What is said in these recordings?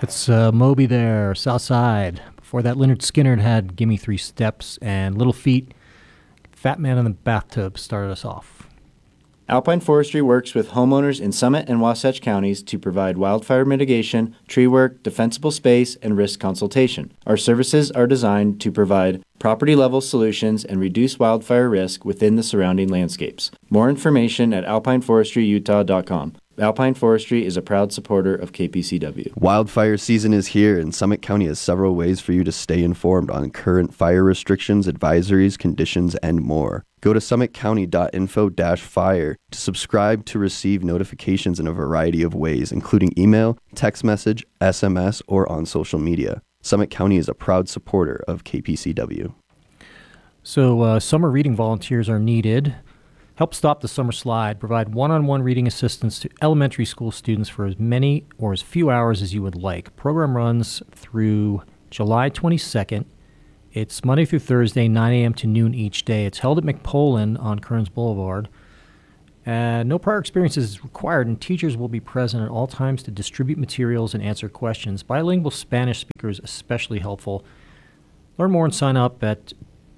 It's Moby there, Southside. Before that, Leonard Skinner had Gimme Three Steps, and Little Feat, Fat Man in the Bathtub started us off. Alpine Forestry works with homeowners in Summit and Wasatch counties to provide wildfire mitigation, tree work, defensible space, and risk consultation. Our services are designed to provide property-level solutions and reduce wildfire risk within the surrounding landscapes. More information at alpineforestryutah.com. Alpine Forestry is a proud supporter of KPCW. Wildfire season is here, and Summit County has several ways for you to stay informed on current fire restrictions, advisories, conditions, and more. Go to summitcounty.info-fire to subscribe to receive notifications in a variety of ways, including email, text message, SMS, or on social media. Summit County is a proud supporter of KPCW. So summer reading volunteers are needed. Help stop the summer slide. Provide one-on-one reading assistance to elementary school students for as many or as few hours as you would like. Program runs through July 22nd. It's Monday through Thursday, 9 a.m. to noon each day. It's held at McPolin on Kearns Boulevard. No prior experience is required, and teachers will be present at all times to distribute materials and answer questions. Bilingual Spanish speakers especially helpful. Learn more and sign up at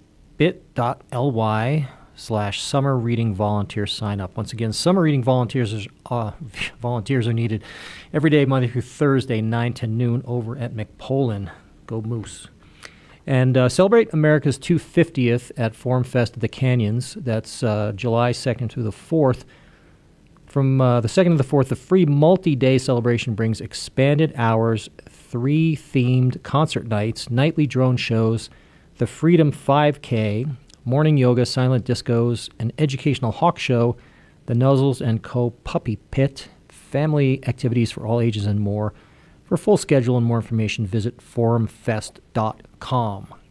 bit.ly/summer reading volunteer sign up. Once again, summer reading volunteers are needed every day, Monday through Thursday, 9 to noon over at McPolin. Go Moose. And celebrate America's 250th at Forum Fest at the Canyons. That's July 2nd through the 4th. From the 2nd to the 4th, the free multi-day celebration brings expanded hours, 3 themed concert nights, nightly drone shows, the Freedom 5K, morning yoga, silent discos, an educational hawk show, the Nuzzles & Co. Puppy Pit, family activities for all ages, and more. For full schedule and more information, visit forumfest.com.